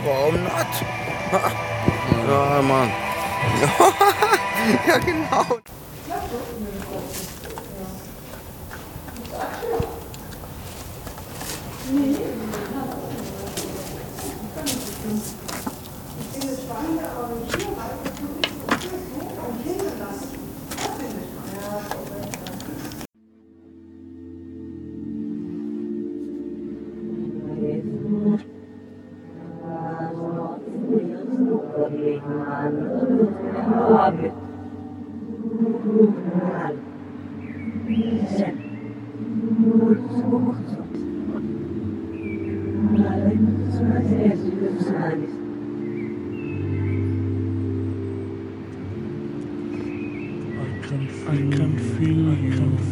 warum not? Ja, Mann. Ja, genau. I can feel you.